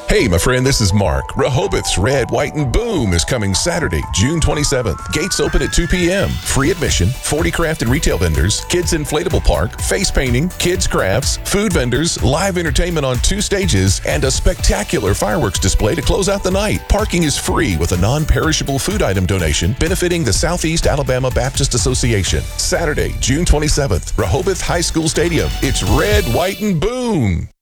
Hey, my friend, this is Mark. Rehoboth's Red, White, and Boom is coming Saturday, June 27th. Gates open at 2 p.m. Free admission, 40 craft and retail vendors, kids inflatable park, face painting, kids crafts, food vendors, live entertainment on 2 stages, and a spectacular fireworks display to close out the night. Parking is free with a non-perishable food item donation benefiting the Southeast Alabama Baptist Association. Saturday, June 27th, Rehoboth High School Stadium. It's Red, White, and Boom.